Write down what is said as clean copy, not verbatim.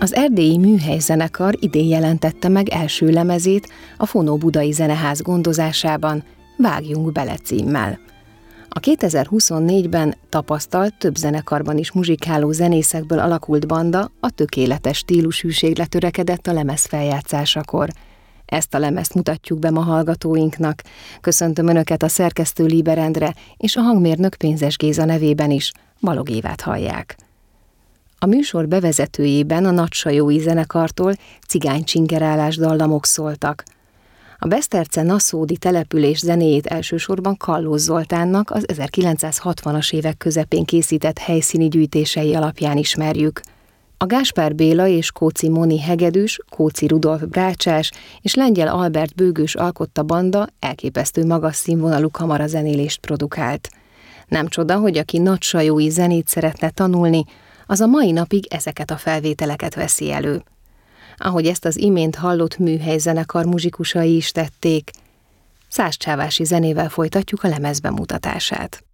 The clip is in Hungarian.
Az erdélyi műhelyzenekar idén jelentette meg első lemezét a Fonó Budai Zeneház gondozásában, Vágjunk bele címmel. A 2024-ben tapasztalt, több zenekarban is muzsikáló zenészekből alakult banda a tökéletes stílushűségre törekedett a lemez feljátszásakor. Ezt a lemezt mutatjuk be ma hallgatóinknak. Köszöntöm Önöket a szerkesztő Líber Endre és a hangmérnök Pénzes Géza nevében is. Balog Évát hallják. A műsor bevezetőjében a Nagysajói zenekartól cigánycsingerálás dallamok szóltak. A beszterce-naszódi település zenéjét elsősorban Kallós Zoltánnak az 1960-as évek közepén készített helyszíni gyűjtései alapján ismerjük. A Gáspár Béla és Kóczi Moni hegedűs, Kóczi Rudolf brácsás és Lengyel Albert bőgős alkotta banda elképesztő magas színvonalú kamarazenélést produkált. Nem csoda, hogy aki nagysajói zenét szeretne tanulni, az a mai napig ezeket a felvételeket veszi elő. Ahogy ezt az imént hallott műhelyzenekar muzsikusai is tették, Szász Csávási zenével folytatjuk a lemez bemutatását.